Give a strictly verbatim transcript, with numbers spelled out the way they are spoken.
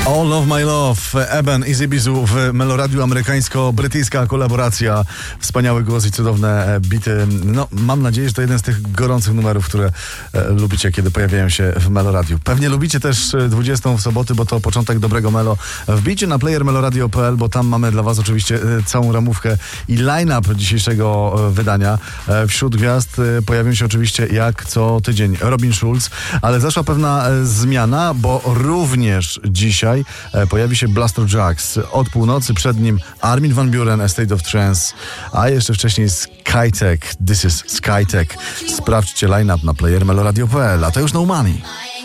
All of My Love, Eben i Zibizu w Meloradiu, amerykańsko-brytyjska kolaboracja, wspaniały głos i cudowne bity. No, mam nadzieję, że to jeden z tych gorących numerów, które e, lubicie, kiedy pojawiają się w Meloradiu. Pewnie lubicie też dwudziestą w soboty, bo to początek dobrego melo. Wbijcie na player meloradio kropka p l, bo tam mamy dla was oczywiście e, całą ramówkę i line-up dzisiejszego e, wydania. E, wśród gwiazd e, pojawią się oczywiście jak co tydzień Robin Schulz, ale zaszła pewna e, zmiana, bo również dzisiaj pojawi się Blaster Jaxx. Od północy, przed nim Armin van Buuren, A State of Trance, a jeszcze wcześniej Skytech, This is Skytech. Sprawdźcie line-up na player meloradio kropka p l, a to już No Money.